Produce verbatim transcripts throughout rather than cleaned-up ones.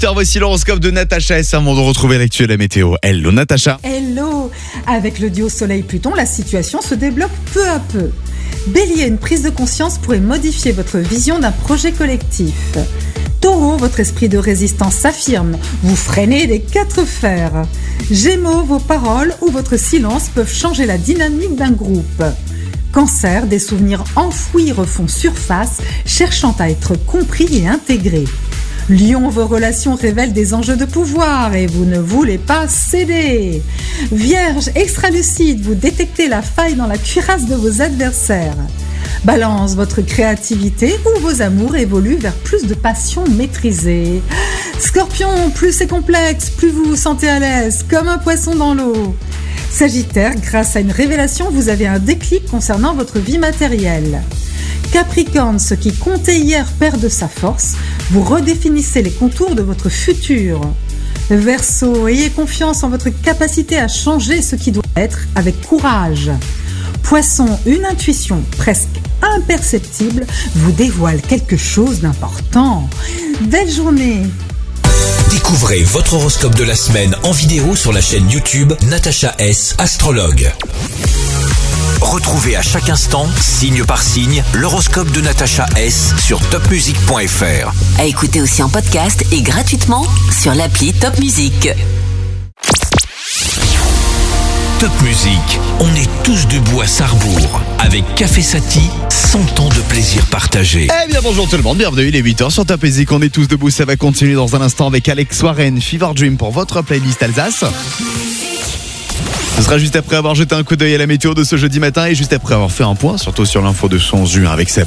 Voici l'horoscope de Natacha S. Avant de retrouver l'actu et la météo. Hello Natacha. Hello. Avec le duo Soleil-Pluton, la situation se débloque peu à peu. Bélier, une prise de conscience pourrait modifier votre vision d'un projet collectif. Taureau, votre esprit de résistance s'affirme. Vous freinez des quatre fers. Gémeaux, vos paroles ou votre silence peuvent changer la dynamique d'un groupe. Cancer, des souvenirs enfouis refont surface, cherchant à être compris et intégrés. Lion, vos relations révèlent des enjeux de pouvoir et vous ne voulez pas céder. Vierge, extra-lucide, vous détectez la faille dans la cuirasse de vos adversaires. Balance, votre créativité ou vos amours évoluent vers plus de passion maîtrisée. Scorpion, plus c'est complexe, plus vous vous sentez à l'aise, comme un poisson dans l'eau. Sagittaire, grâce à une révélation, vous avez un déclic concernant votre vie matérielle. Capricorne, ce qui comptait hier perd de sa force, vous redéfinissez les contours de votre futur. Verseau, ayez confiance en votre capacité à changer ce qui doit être avec courage. Poisson, une intuition presque imperceptible vous dévoile quelque chose d'important. Belle journée! Découvrez votre horoscope de la semaine en vidéo sur la chaîne YouTube Natacha S. Astrologue. Retrouvez à chaque instant, signe par signe, l'horoscope de Natacha S. sur top music point f r. À écouter aussi en podcast et gratuitement sur l'appli Top Music. Top Music, on est tous debout à Sarrebourg. Avec Café Sati, cent ans de plaisir partagé. Eh bien bonjour tout le monde, bienvenue, il est huit heures sur Top Music. On est tous debout, ça va continuer dans un instant avec Alex Warren, Fever Dream pour votre playlist Alsace. Ce sera juste après avoir jeté un coup d'œil à la météo de ce jeudi matin et juste après avoir fait un point, surtout sur l'info de ce onze juin avec Seb.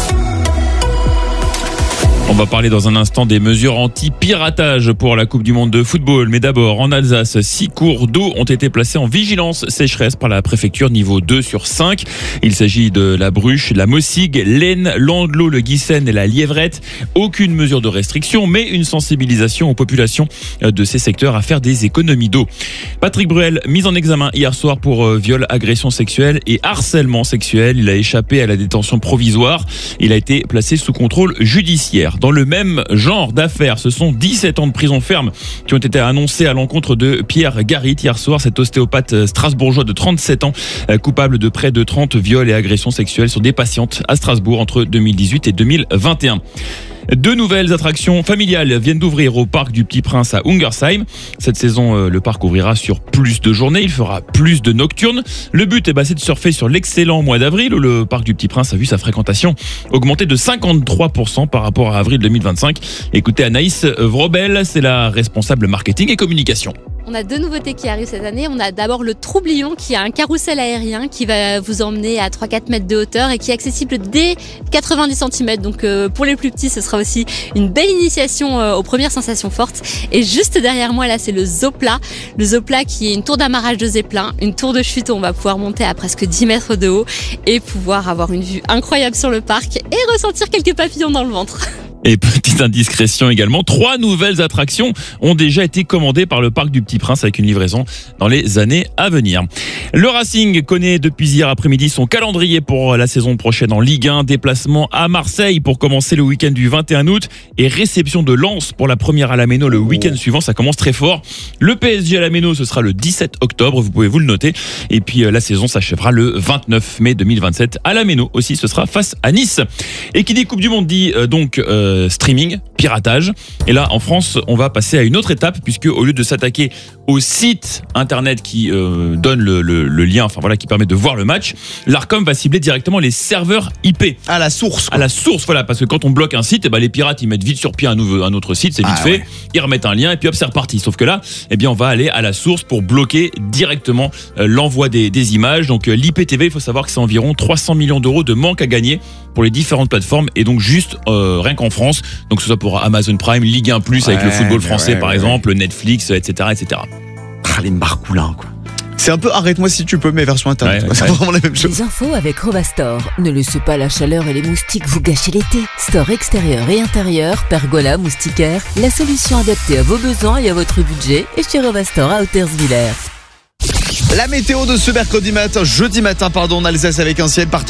On va parler dans un instant des mesures anti-piratage pour la Coupe du Monde de football. Mais d'abord, en Alsace, six cours d'eau ont été placés en vigilance sécheresse par la préfecture niveau deux sur cinq. Il s'agit de la Bruche, la Mossig, l'Aisne, l'Andelot, le Guissen et la Lièvrette. Aucune mesure de restriction, mais une sensibilisation aux populations de ces secteurs à faire des économies d'eau. Patrick Bruel, mis en examen hier soir pour viol, agression sexuelle et harcèlement sexuel. Il a échappé à la détention provisoire. Il a été placé sous contrôle judiciaire. Dans le même genre d'affaires, ce sont dix-sept ans de prison ferme qui ont été annoncés à l'encontre de Pierre Garit hier soir, cet ostéopathe strasbourgeois de trente-sept ans, coupable de près de trente viols et agressions sexuelles sur des patientes à Strasbourg entre deux mille dix-huit et deux mille vingt et un. Deux nouvelles attractions familiales viennent d'ouvrir au parc du Petit Prince à Ungersheim. Cette saison, le parc ouvrira sur plus de journées, il fera plus de nocturnes. Le but est c'est de surfer sur l'excellent mois d'avril où le parc du Petit Prince a vu sa fréquentation augmenter de cinquante-trois pour cent par rapport à avril deux mille vingt-cinq. Écoutez Anaïs Vrobel, c'est la responsable marketing et communication. On a deux nouveautés qui arrivent cette année. On a d'abord le Troublion qui a un carrousel aérien qui va vous emmener à trois à quatre mètres de hauteur et qui est accessible dès quatre-vingt-dix centimètres. Donc euh, pour les plus petits, ce sera aussi une belle initiation euh, aux premières sensations fortes. Et juste derrière moi, là, c'est le Zopla. Le Zopla qui est une tour d'amarrage de zeppelin, une tour de chute où on va pouvoir monter à presque dix mètres de haut et pouvoir avoir une vue incroyable sur le parc et ressentir quelques papillons dans le ventre. Et petite indiscrétion également, trois nouvelles attractions ont déjà été commandées par le Parc du Petit Prince avec une livraison dans les années à venir. Le Racing connaît depuis hier après-midi son calendrier pour la saison prochaine en Ligue un. Déplacement à Marseille pour commencer le week-end du vingt et un août et réception de Lens pour la première à la Méno le week-end suivant. Ça commence très fort. Le P S G à la Méno, ce sera le dix-sept octobre, vous pouvez vous le noter. Et puis la saison s'achèvera le vingt-neuf mai deux mille vingt-sept à la Méno aussi. Ce sera face à Nice. Et qui dit Coupe du Monde dit euh, donc... Euh, streaming, piratage. Et là, en France, on va passer à une autre étape puisque au lieu de s'attaquer au site internet qui euh, donne le, le, le lien, enfin voilà, qui permet de voir le match, l'Arcom va cibler directement les serveurs I P. À la source. Quoi. À la source, voilà, parce que quand on bloque un site, eh ben, les pirates, ils mettent vite sur pied un, nouveau, un autre site, c'est vite ah, fait, ouais. Ils remettent un lien et puis hop, c'est reparti. Sauf que là, eh bien, on va aller à la source pour bloquer directement euh, l'envoi des, des images. Donc euh, l'I P T V, il faut savoir que c'est environ trois cents millions d'euros de manque à gagner pour les différentes plateformes et donc juste euh, rien qu'en France. Donc que ce soit pour Amazon Prime, Ligue un plus avec ouais, le football français ouais, par ouais, exemple, ouais. Netflix, et cetera, et cetera. Ah, les marcoulins, quoi. C'est un peu arrête-moi si tu peux, mais version internet. Ouais, ouais, c'est ouais. vraiment la même chose. Les infos avec Rovastore. Ne laissez pas la chaleur et les moustiques vous gâcher l'été. Store extérieur et intérieur, pergola, moustiquaire, la solution adaptée à vos besoins et à votre budget est chez Rovastore à Hauterswiller. La météo de ce mercredi matin, jeudi matin, pardon, en Alsace avec un ciel partagé.